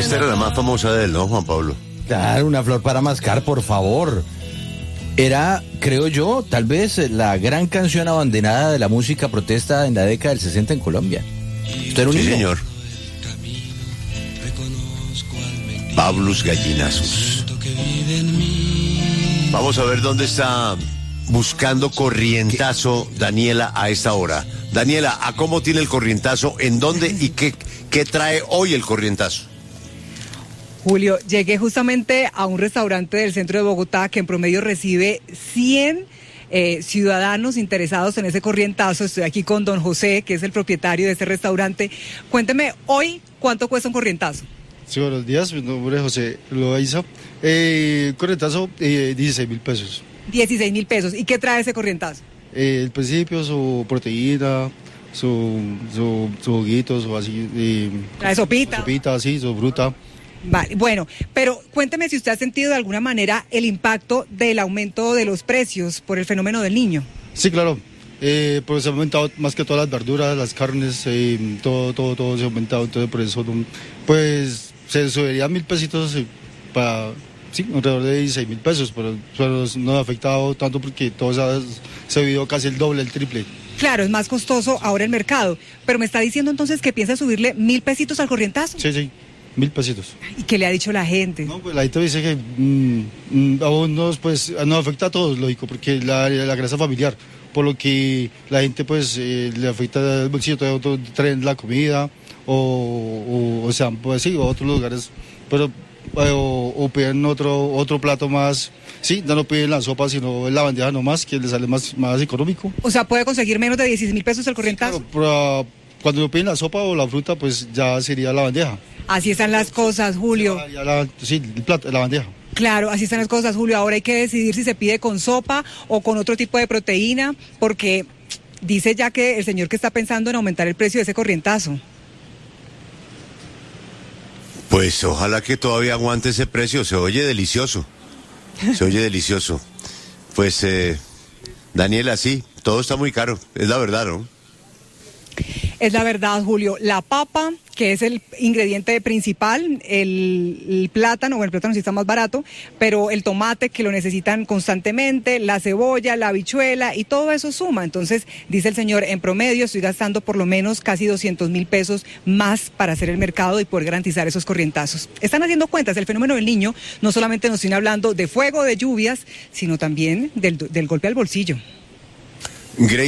Esta era la más famosa de él, ¿no, Juan Pablo? Claro, una flor para mascar, por favor. Era, creo yo, tal vez la gran canción abanderada de la música protesta en la década del 60 en Colombia. ¿Usted era un Sí, niño? señor. Pablus Gallinazos. Vamos a ver dónde está buscando corrientazo Daniela a esta hora. Daniela, ¿a cómo tiene el corrientazo? ¿En dónde y qué trae hoy el corrientazo? Julio, llegué justamente a un restaurante del centro de Bogotá que en promedio recibe 100 ciudadanos interesados en ese corrientazo. Estoy aquí con don José, que es el propietario de este restaurante. Cuénteme, hoy, ¿cuánto cuesta un corrientazo? Sí, buenos días, mi nombre es José Loaiza. Corrientazo, 16.000 pesos. 16.000 pesos. ¿Y qué trae ese corrientazo? El principio, su proteína, su juguito, su así. ¿Trae sopita? Sopita, sí, su fruta. Vale, bueno, pero cuénteme si usted ha sentido de alguna manera el impacto del aumento de los precios por el fenómeno del Niño. Sí, claro. Pues se ha aumentado más que todas las verduras, las carnes, todo se ha aumentado, entonces por eso, pues se subiría 1.000 pesitos para, sí, alrededor de 16.000 pesos, pero no ha afectado tanto porque todo se ha subido casi el doble, el triple. Claro, es más costoso ahora el mercado, pero me está diciendo entonces que piensa subirle 1.000 pesitos al corrientazo. Sí, 1.000 pesitos. ¿Y qué le ha dicho la gente? No, pues la gente dice que a unos pues nos afecta a todos, lógico, porque la grasa familiar, por lo que la gente pues le afecta el bolsillo, otros traen la comida o sea, pues sí, o otros lugares, pero o piden otro plato más, sí, no piden la sopa, sino la bandeja nomás, que les sale más económico. O sea, ¿puede conseguir menos de 16.000 pesos el corrientazo? Sí, claro, pero cuando piden la sopa o la fruta, pues ya sería la bandeja. Así están las cosas, Julio. Sí, el plato, la bandeja. Claro, así están las cosas, Julio. Ahora hay que decidir si se pide con sopa o con otro tipo de proteína, porque dice ya que el señor que está pensando en aumentar el precio de ese corrientazo. Pues ojalá que todavía aguante ese precio, se oye delicioso. Se oye delicioso. Pues, Daniela, sí, todo está muy caro, es la verdad, ¿no? Es la verdad, Julio. La papa, que es el ingrediente principal, el plátano, bueno, el plátano sí está más barato, pero el tomate que lo necesitan constantemente, la cebolla, la habichuela y todo eso suma. Entonces, dice el señor, en promedio estoy gastando por lo menos casi 200.000 pesos más para hacer el mercado y poder garantizar esos corrientazos. Están haciendo cuentas, el fenómeno del Niño no solamente nos viene hablando de fuego, de lluvias, sino también del golpe al bolsillo.